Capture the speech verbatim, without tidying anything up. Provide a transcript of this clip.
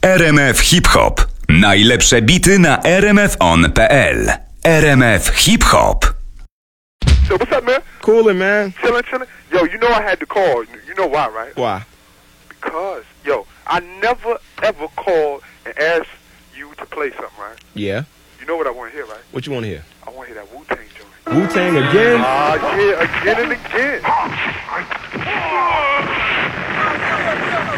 R M F Hip Hop. Najlepsze bity na r m f on kropka p l. R M F Hip Hop. So what's up, man? Coolin', man. Chillin', chillin'. Yo, you know I had to call. You know why, right? Why? Because, yo, I never ever called and asked you to play something, right? Yeah. You know what I want to hear, right? What you want to hear? I want to hear that Wu-Tang joint. Wu-Tang again? Ah, uh, yeah, again and again.